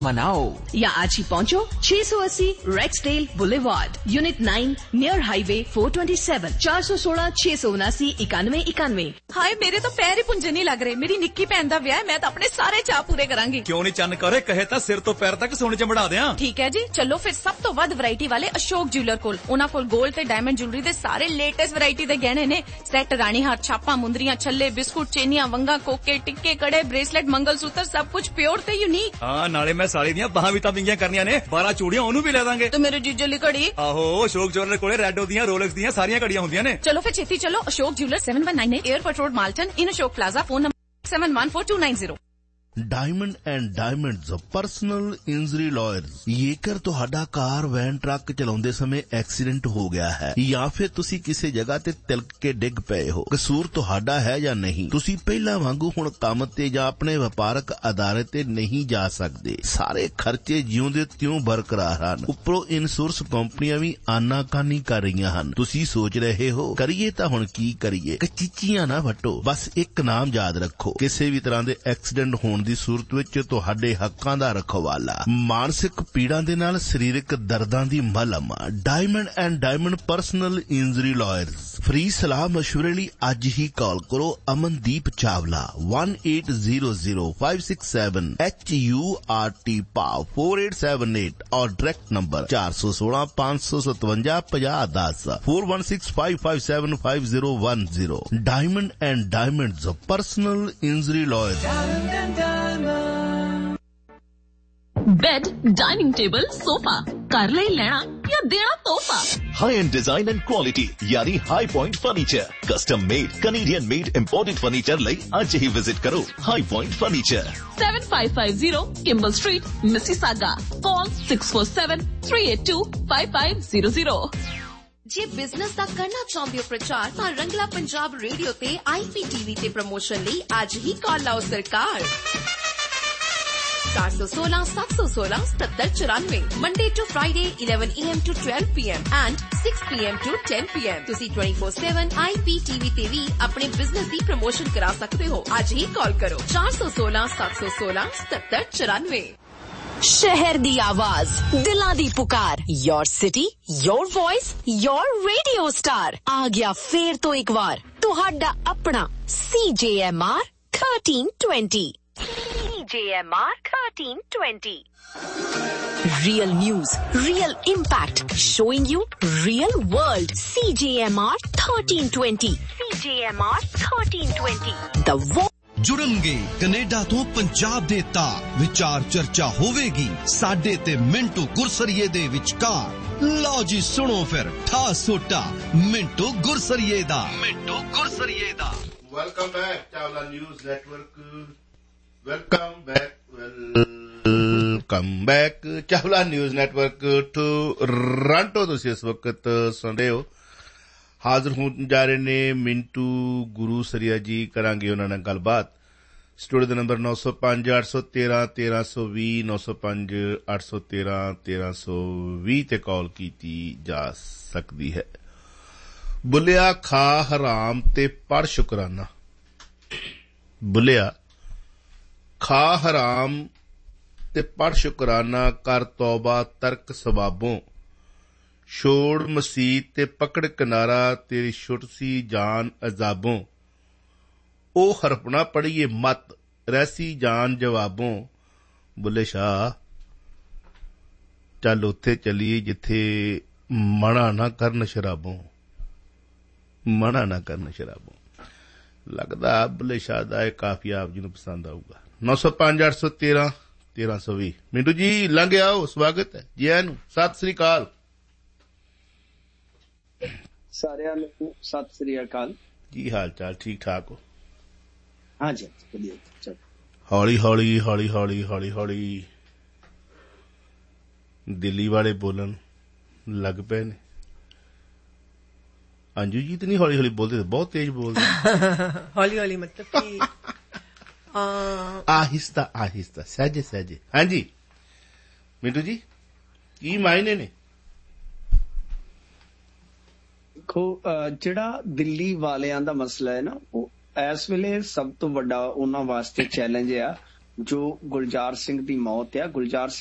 मनाओ या आज ही पहुंचो 680 रेक्सडेल बुलेवार्ड, यूनिट 9, नियर हाईवे 427, 416-679-9191। हाय मेरे तो पैर ही पुंजे नहीं लग रहे। मेरी निक्की भैन दा विआह, मैं तो अपने सारे चाह पूरे करांगी। क्यों नहीं चन्न करे, कहे तां सिर तो पैर तक सोने च बढ़ा दियां। ठीक है जी, चलो फिर सब तो वध वैरायटी वाले अशोक ज्वेलर कोल। उन्हां कोल गोल्ड ते डायमंड ज्वेलरी दे सारे लेटेस्ट वैरायटी दे गहने ने। सेट, रानी हार, छापा, मुंदरियां, छल्ले, बिस्कुट, चेनियां, वंगा, कोके, टिक्के, कड़े, ब्रेसलेट, मंगलसूत्र, सब कुछ प्योर ते यूनिक। हां, नाले मैं साड़ी दियां बाहां भी तां विंगियां करनियां ने, 12 चूड़ियां ओनू भी ले दांगे। तो मेरे जीजो ली घड़ी। आहो, अशोक ज्वेलर कोले रेडो दियां, रोलेक्स दियां सारियां घड़ियां हुंदियां ने। चलो फिर छेती चलो। Ashok jeweller 7198 airport road, Malton, in Ashok plaza. Phone number 714290। Diamond and diamonds personal injury lawyers. ਜੇਕਰ ਤੁਹਾਡਾ ਕਾਰ ਵੈਨ ਟਰੱਕ ਚਲਾਉਂਦੇ ਸਮੇਂ ਐਕਸੀਡੈਂਟ ਹੋ ਗਿਆ ਹੈ ਜਾਂ ਫਿਰ ਤੁਸੀਂ ਕਿਸੇ ਜਗ੍ਹਾ ਤੇ ਤਿਲਕ ਕੇ ਡਿੱਗ ਪਏ ਹੋ, ਕਸੂਰ ਤੁਹਾਡਾ ਹੈ ਜਾਂ ਨਹੀਂ, ਤੁਸੀਂ ਪਹਿਲਾਂ ਵਾਂਗੂ ਹੁਣ ਕੰਮ ਤੇ ਜਾਂ ਆਪਣੇ ਵਪਾਰਕ ਅਦਾਰੇ ਤੇ ਨਹੀਂ ਜਾ ਸਕਦੇ। ਸਾਰੇ ਖਰਚੇ ਜਿਉਂਦੇ ਤਿਉਂ ਬਰਕਰਾਰ ਹਨ। ਉੱਪਰੋਂ ਇੰਸ਼ੋਰੈਂਸ ਕੰਪਨੀਆਂ ਵੀ ਆਨਾਕਾਨੀ ਕਰ ਰਹੀਆਂ ਹਨ। ਤੁਸੀਂ ਸੋਚ ਰਹੇ ਹੋ ਕਰੀਏ ਤਾਂ ਹੁਣ ਕੀ ਕਰੀਏ? ਕਚੀਚੀਆਂ ਨਾ ਵੱਟੋ, ਬਸ ਇੱਕ ਨਾਮ ਯਾਦ ਰੱਖੋ। ਕਿਸੇ ਵੀ ਤਰ੍ਹਾਂ ਦੇ ਐਕਸੀਡੈਂਟ ਹੋਣ ਦੀ ਸੂਰਤ ਵਿੱਚ ਤੁਹਾਡੇ ਹੱਕਾਂ ਦਾ ਰਖਵਾਲਾ, ਮਾਨਸਿਕ ਪੀੜਾਂ ਦੇ ਨਾਲ ਸਰੀਰਕ ਦਰਦਾਂ ਦੀ ਮਲਮ। Diamond and diamond personal injury lawyers. Free ਸਲਾਹ ਮਸ਼ਵਰੇ ਲਈ ਅੱਜ ਹੀ ਕਾਲ ਕਰੋ ਅਮਨਦੀਪ ਚਾਵਲਾ 180567HURT PAV 4878 और direct number 416-557-5010 4165575010। Diamond and diamonds personal injury lawyer. Bed, dining table, sofa कर ले लेना या देना तोहफा। High and design and quality यानी high point furniture. Custom made Canadian made imported furniture लई आज ही विजिट करो high point furniture, 7550 Kimbal street, Mississauga. Call 6473825500। जे बिजनेस दा करना चाहते हो प्रचार तां रंगला पंजाब रेडियो ते IPTV ते प्रमोशन लई आज ही कॉल लाओ सरकार 416-716-7794 Monday to Friday 11 AM to 12 PM and 6 PM to 10 PM। तुसी 24/7 IPTV ते भी अपने बिजनेस दी प्रमोशन करा सकते हो। आज ही कॉल करो 416-716-7794। शहर दी आवाज, दिलां दी पुकार, your city, your voice, your radio star. आ गया फेर तो एक बार तुहाडा अपना CJMR 1320। CJMR 1320। Real news, real impact, showing you real world। CJMR 1320। CJMR 1320। The जुड़नगे Canada तो पंजाब दे तार विचार चर्चा होवेगी साडे ते मिंटू गुरसरिये दे विचकार। लो जी सुनो फिर ठा सोटा मिंटू गुरसरिये दा। Welcome back Chawla news network. Welcome back Chawla news network Toronto. तुसी इस वक्त सुन रहे हो। हाजिर हों जा रहे ने मिंटू गुरसरिया जी। करांगे उन्हां नाल गलबात। स्टूडियो दा नंबर 905-813-1320 905-813-1320 ते कॉल कीती जा सकदी है। बुलिया खा हराम ते पढ़ शुकराना। बुलिया खा हराम ते पढ़ शुकराना, कर तौबा तर्क सवाबों, छोड़ मसीत ते पकड़ किनारा, तेरी छुटसी जान अजाबों। ओ हरपना पढ़िए मत, रहसी जान जवाबों। बुले शाह चल उत्थे चलिए जिथे मना ना करन शराबों, मना ना करन शराबों। लगदा बुले शाह दा काफिया आप जी नूं पसंद आऊगा। 905-813-1320। मिंटू जी लंघ आओ, स्वागत है जी आनू। सत श्री अकाल सारिਆਂ ਨੂੰ। ਸਤਿ ਸ੍ਰੀ ਅਕਾਲ। ਕੀ ਹਾਲ ਚਾਲ? ਠੀਕ ਠਾਕ ਹੋ? ਹਾਂਜੀ ਵਧੀਆ। ਚਲੋ ਹੌਲੀ ਹੌਲੀ ਹੌਲੀ ਹੌਲੀ ਹੌਲੀ ਹੌਲੀ ਦਿੱਲੀ ਵਾਲੇ ਬੋਲਣ ਲੱਗ ਪਏ ਨੇ। अंजू जी तो नहीं हौली हौली बोलते थे, बहुत तेज बोलते। हौली हौली मतलब कि आहिस्ता आहिस्ता सहजे सहजे। हाँ जी मिंटू जी की मायने ने? देखो जिहड़ा दिल्ली वालियां दा मसला है ना, वो इस वेले सब तो वड्डा उन्हां वास्ते चैलेंज है ਜੋ ਗੁਲਜ਼ਾਰ ਸਿੰਘ ਦੀ ਮੌਤ ਆ, ਗੁਲਜ਼ਾਰ